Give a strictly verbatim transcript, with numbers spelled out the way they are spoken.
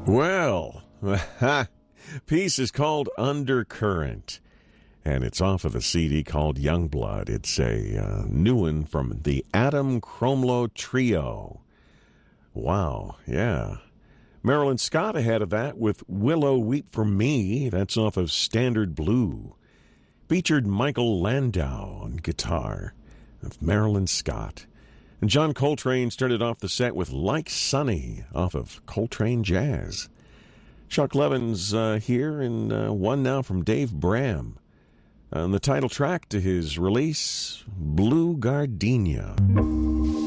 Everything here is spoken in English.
Well, piece is called Undercurrent, and it's off of the C D called Youngblood. It's a uh, new one from the Adam Cromlow Trio. Wow, yeah. Marilyn Scott ahead of that with Willow Weep for Me. That's off of Standard Blue. Featured Michael Landau on guitar of Marilyn Scott. And John Coltrane started off the set with Like Sunny off of Coltrane Jazz. Chuck Levin's uh, here, and uh, one now from Dave Bram. On the title track to his release, Blue Gardenia.